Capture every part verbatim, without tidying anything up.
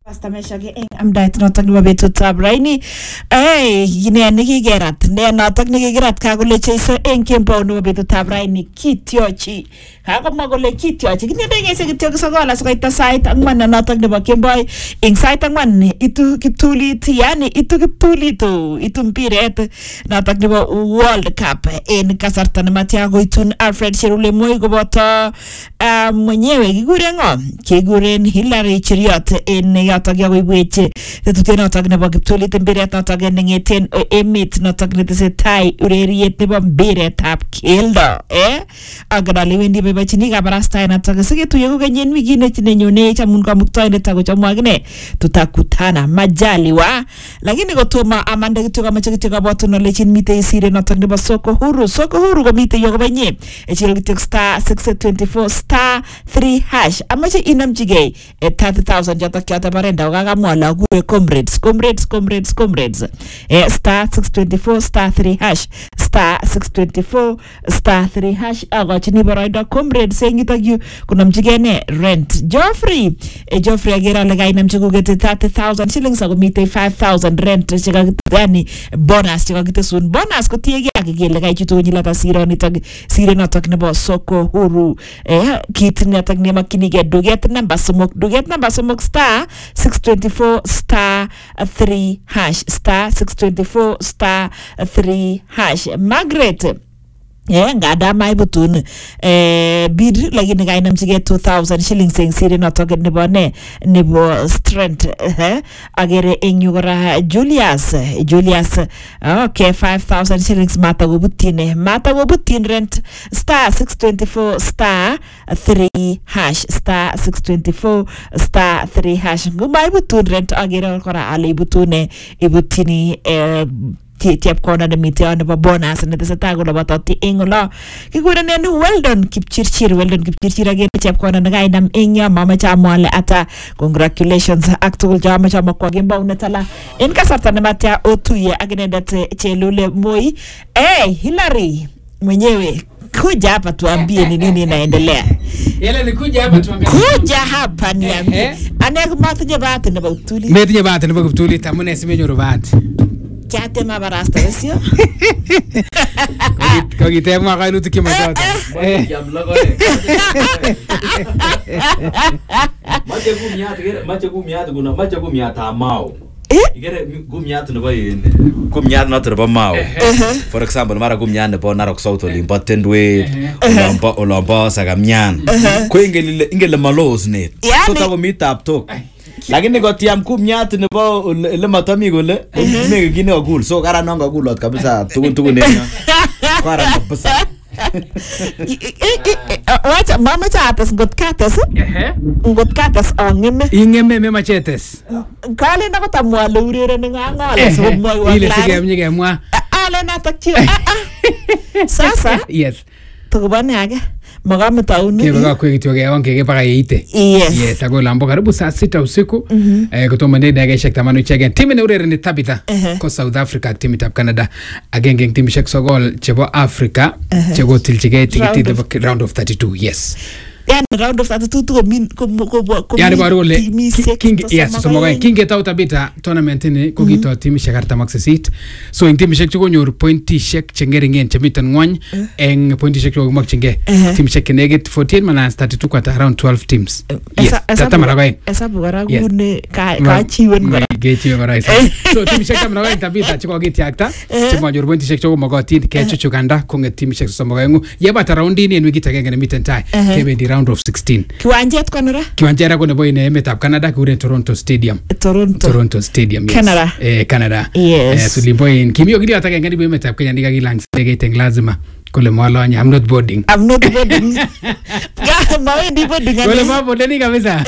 Pastameshage eng amdait notok nebo betutab raini. Hey, ne nikigerat, ne notok nikigerat kagole cheiso eng kembo nebo betutab raini kityochi. Kagomwa kole kityochi. Kinedegese kityo sokol asikoita sait angwan notok nebo kemboi. Eng sait angwan itu kiptulit, yani itu kiptulito, itu mpiret notok nebo World Cup en kasarta nematya koitun Alfred Cherule Moi koboto uh, mwenyewe kiguren ngo, kiguren Hillary Cheriot en yotok yakoibweche tetutiet notok nebo kiptulit mpiret notok nengeten emet notok netesetai ureriet nebo mpiretab keldo eh agdali wendi bebachini kabarastae notok siketuye kokenyen wikit nenyone chamun kamuktoindet akochamu akine tutakutana majaliwa, lakini kotomo amande kityo kamache kityo kabotun olechin mite isire notok nebo soko huru. Soko huru komite yokobenye echil kityo star six two four star three hash amache inamchigei thirty thousand jotok kyoto barenda ukakamwa lagure comrades comrades comrades comrades eh, star six two four star three hash star six two four star three hash agochini boroindo comrades eng yutok yu kunamchigei ne rent. Joffrey eh, Joffrey agera le kainamchi kugete thirty thousand shillings akomite five thousand rent chekakitani bonus chekakitesun. Bonus kotiegei ak kele kaichutu konyil ata siro nitok sire notok nebo soko huru eh, kit notok nemakchinigei duget number somok duget number somok star six two four star three hash star six two four star three hash. Margaret yeah, ngada maibutun eh bid lakini kainamchigei two thousand shillings eng sire notok nebo ne nebo strength eh agere eng yu kora Julius Julius okay five thousand shillings mata gobutin mata gobutin rent star six two four star three hash star six two four star three hash ngumaibutun rent agere kora ale ibutune ibutini eh tiap kona de miteo nebo bonus ne tesata ko labatati engola kigurenen Weldon Kipchirchir Weldon Kipchirchir again tiap kona ne gainam enya mama chamwale ata congratulations actual jama chama kwa gemba unatala en kasarta ne matia otuye agenendet Chelule Moi. Eh Hillary mwenyewe kuja hapa tuambie ni nini inaendelea. Yale ni kuja hapa tuambie. Kuja hapa niambie. Ane kumata bahati nebo utuli. Meti bahati nebo utuli tamune simenyo bahati. Chate mabarasta besio. Kogitema kainuti kimatata. Eh. Mache gumiata gere mache gumiata guna mache gumiata mao. Igere gumiata nebo yene. Gumiata not nebo mao. For example mara gumiata nebo Narok South Olimpo Tendwe, Olompo Olompo Sagamyan. Ko ingele ingele malos net. So tago meetup talk. Lakini kotiam kumnyat nebo le matami gole me gine ogul so kara nonga gulot kabisa tugun tugun ne kara kabisa wacha mama chatas got katas eh got katas angeme ingeme me machetes kale na kotamwa le urere ngangala so moy wa ile sigem nyigemwa ale na takchi sasa yes tukubane age magame tauni kibaga kwa kitu yake wange kipaka yeite yes yes ago lambo karibu saa sita usiku eh kutoka ndege ya shek tamano chegen timu ne urere ni Tabitha ko South Africa timu tab Canada agenge timu shek sogol chebo Africa chego tilchige tikiti the round of thirty-two yes yani round of thirty-two to min ko ko yani baro le king yes so mo king getau Tabitha tournament ni ko gito timu shek artam accessit so ing timu shek nyor point shek chengeringen chemitan ngwan eng point shek ko makchinge timu shek negate fourteen minus thirty-two kwata around twelve teams yes tatamara bay esabu gara gune ka ka chiwen gara gechi gara so timu shek tamara bay Tabitha chiko giti akta chimo nyor point shek ko mogotin ke chuchuganda ko nge timu shek so mogayengu yebata round ni en wiki tagenge miten tai kebendi round of sixteen kiwanjet konora kiwanjera ko nebo ine emetab Canada kure Toronto Stadium Toronto Toronto Stadium yes Canada eh Canada yes eh sulimboin kimio gidi ataka ngani bo emetab Kenya ndiga gilang sege teng lazima kole mwalanya I'm not boarding I'm not boarding ya mawendi boarding kole ma boarding kabisa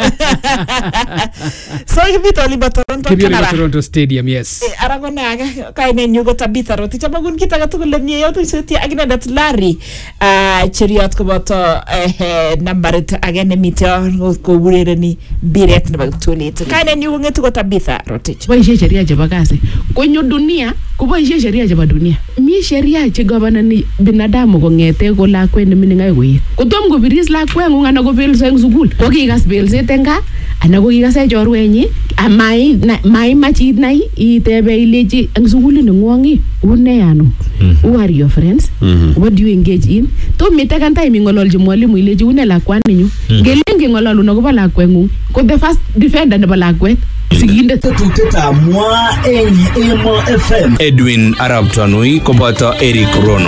so kibito liba Toronto Canada Canada Toronto Stadium yes eh aragona aga kaine nyugo Tabitha roti chabagun kitaga tukule nye yoto soti agina dat Larry ah Cheriot ko boto eh numberit agene mitio ko burereni biret nebo toilet kaine nyugo ngetu ko Tabitha roti boishe sheria chebo kazi konyo dunia ko boishe sheria chebo dunia mi sheria che governani binadamu kongete ko lakwet ne mining ay koyet kotom kobiris lakwet ngana ko belso eng sukul ko kikas belset eng gaa ana ko kikase chorwenyi amai mai machit nai itebe ileji ang sukuli nengwangi une ano who are your friends what do you engage in to mitakan time ngololji mwalimu ileji une lakwani nyu gelenge ngololu nakoba lakwengu ko the first defender nebo lakwet siginde tuteta mwa enyi emo F M Edwin Arab Tanui koboto Eric Rono.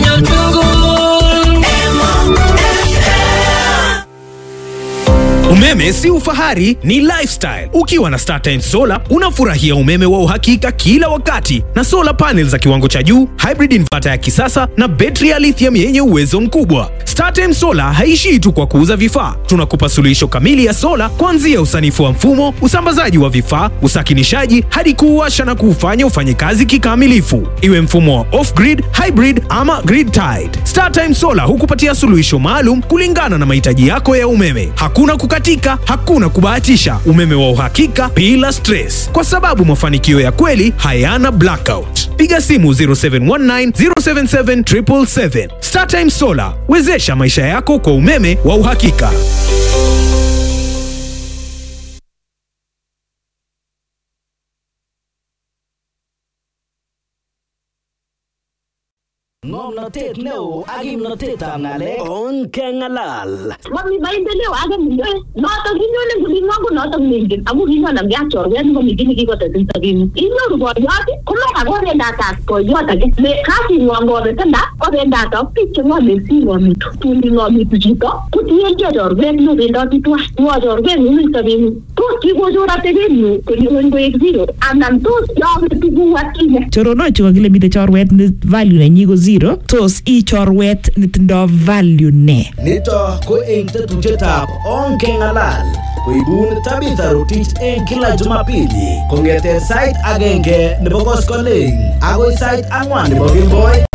Umeme si ufahari, ni lifestyle. Ukiwa na StarTimes Solar, unafurahia umeme wa uhakika kila wakati na solar panels za kiwango cha juu, hybrid inverter ya kisasa na betri ya lithium yenye uwezo mkubwa. StarTimes Solar haishii tu kwa kuuza vifaa. Tunakupa suluhisho kamili ya solar kuanzia usanifu wa mfumo, usambazaji wa vifaa, usakinishaji hadi kuuwasha na kuufanya ufanye kazi kikamilifu. Iwe mfumo wa off-grid, hybrid ama grid tied. StarTimes Solar hukupatia suluhisho maalum kulingana na mahitaji yako ya umeme. Hakuna kukatika, hakuna kubahatisha, umeme wa uhakika bila stress. Kwa sababu mafanikio ya kweli hayana blackout. Piga simu zero seven one nine zero seven seven seven seven seven. StarTimes Solar, wezesha maisha yako kwa umeme wa uhakika. ngomnotet neo ak kimnotetab ng'alek on kengalal. Mami maendeleo age mwe. Noto kinyone kulingongo noto mingen. Amu kinona mya chorwet ngo migini kikotesin sabini. Inyoru boyot kuma kagorendat ak boyot age. Ne kasi ngongore tenda korendat ak biik che ngome si ngomitu. Tuli ngomitu chito. Kutienge chorwet no bendoti twa. Ngo chorwet ngi sabini. Tos kikochora tegenu kulingon koek zero. Anan tos yawe tugu wakinye. Choronochu kakile mite chorwet ni value nenyi ko zero. Tos i chorwet nitindo value ne. Nito ko eng tetutyetab on kengalal. Koibun Tabitha Rotich eng kila Jumapili kongete sait agenge nebo koskoleng agoi sait ang'wan nebo kemboi.